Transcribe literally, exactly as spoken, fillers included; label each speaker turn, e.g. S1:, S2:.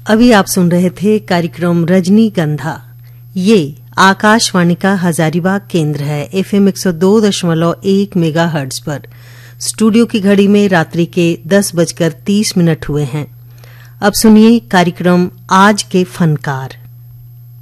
S1: अभी आप सुन रहे थे कार्यक्रम रजनीगंधा। ये आकाशवाणी का हजारीबाग केंद्र है, एफएम एक सौ दो दशमलव एक मेगाहर्ट्ज पर। स्टूडियो की घड़ी में रात्रि के दस बजकर तीस मिनट हुए हैं। अब सुनिए कार्यक्रम आज के फनकार।